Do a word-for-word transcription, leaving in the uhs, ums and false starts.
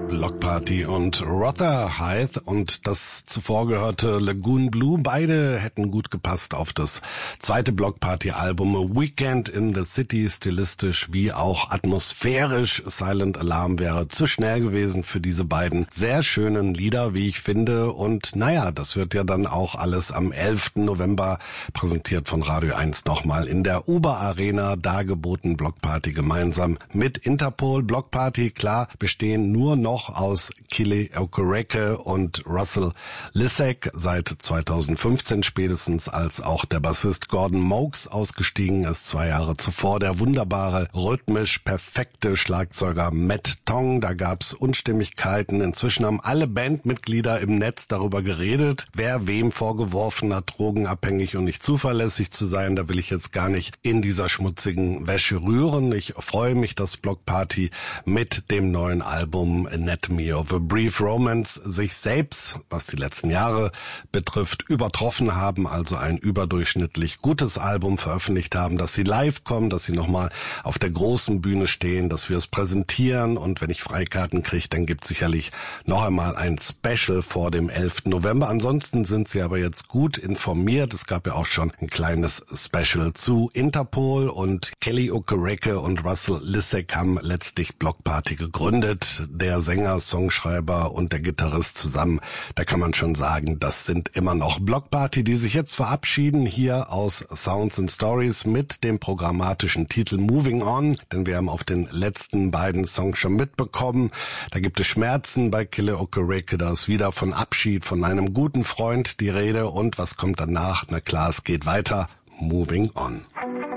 Bloc Party und Rotherhithe und das zuvor gehörte Lagoon Blue. Beide hätten gut gepasst auf das zweite Bloc Party Album Weekend in the City. Stilistisch wie auch atmosphärisch. Silent Alarm wäre zu schnell gewesen für diese beiden sehr schönen Lieder, wie ich finde. Und naja, das wird ja dann auch alles am elften November präsentiert von Radio eins nochmal in der Uber Arena dargeboten. Bloc Party gemeinsam mit Interpol. Bloc Party, klar, bestehen nur noch aus Kili Okereke und Russell Lissek, seit zweitausendfünfzehn spätestens, als auch der Bassist Gordon Mokes ausgestiegen ist, zwei Jahre zuvor der wunderbare, rhythmisch perfekte Schlagzeuger Matt Tong. Da gab's Unstimmigkeiten. Inzwischen haben alle Bandmitglieder im Netz darüber geredet, wer wem vorgeworfen hat, drogenabhängig und nicht zuverlässig zu sein. Da will ich jetzt gar nicht in dieser schmutzigen Wäsche rühren. Ich freue mich, dass Bloc Party mit dem neuen Album Anatomy of a Brief Romance sich selbst, was die letzten Jahre betrifft, übertroffen haben, also ein überdurchschnittlich gutes Album veröffentlicht haben, dass sie live kommen, dass sie nochmal auf der großen Bühne stehen, dass wir es präsentieren, und wenn ich Freikarten kriege, dann gibt es sicherlich noch einmal ein Special vor dem elften November. Ansonsten sind sie aber jetzt gut informiert. Es gab ja auch schon ein kleines Special zu Interpol, und Kili Okereke und Russell Lissek haben letztlich Bloc Party gegründet. Der Sänger, Songschreiber und der Gitarrist zusammen, da kann man schon sagen, das sind immer noch Bloc Party, die sich jetzt verabschieden hier aus Sounds and Stories mit dem programmatischen Titel Moving On, denn wir haben auf den letzten beiden Songs schon mitbekommen, da gibt es Schmerzen bei Kili Okereke, da ist wieder von Abschied von einem guten Freund die Rede, und was kommt danach? Na klar, es geht weiter. Moving On.